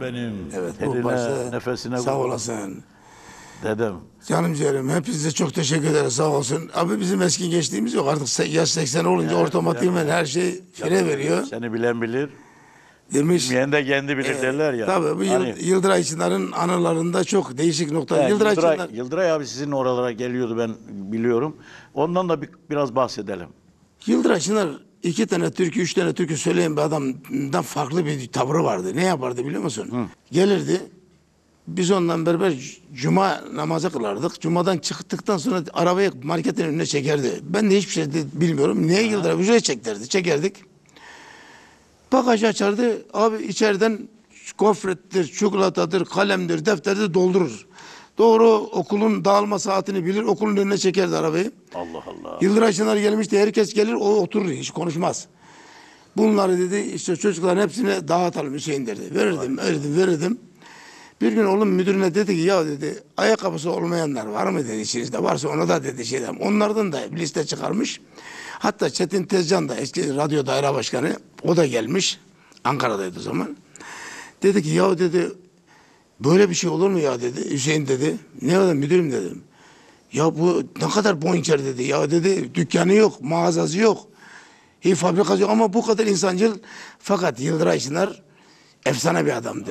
benim. Evet, bu Eline, başta nefesine sağ kurban. olasın. Dedem. Canım ciğerim, hepinize çok teşekkür ederiz, sağ olsun. Abi bizim eski geçtiğimiz yok artık, yaş 80 olunca otomatikman her şey fire veriyor. Seni bilen bilir. Demiş. Bilmeyen de kendi bilir derler ya. Tabii bu Hani, Yıldıray Çınar'ın anılarında çok değişik noktalar. Yıldıray Çınar. Yıldıray abi sizin oralara geliyordu, ben biliyorum. Ondan da biraz bahsedelim. Yıldıray Çınar 2 tane türkü, 3 tane türkü söyleyen bir adamdan farklı bir tavrı vardı. Ne yapardı biliyor musun? Gelirdi. Biz ondan beraber cuma namazı kılardık. Cumadan çıktıktan sonra arabayı marketin önüne çekerdi. Ben de hiçbir şey bilmiyorum. Niye Yıldıray? Ücret çektirdi. Çekerdik. Bagajı açardı. Abi içeriden gofrettir, çikolatadır, kalemdir, defterdir doldurur. Doğru okulun dağılma saatini bilir. Okulun önüne çekerdi arabayı. Allah Allah. Yıldıray Çınar gelmişti. Herkes gelir, o oturur. Hiç konuşmaz. Bunları dedi işte çocukların hepsine dağıtalım Hüseyin derdi. Verirdim. Bir gün oğlum müdürüne dedi ki ya dedi ayakkabısı olmayanlar var mı dedi içinizde, varsa onu da dedi şeyden. Onlardan da liste çıkarmış. Hatta Çetin Tezcan da eski radyo daire başkanı, o da gelmiş. Ankara'daydı o zaman. Dedi ki ya dedi böyle bir şey olur mu ya dedi. Hüseyin dedi. Ne oldu müdürüm dedim. Ya bu ne kadar bonker dedi. Ya dedi dükkanı yok, mağazası yok. Fabrikası yok ama bu kadar insancıl. Fakat Yıldıray Çınar efsane bir adamdı.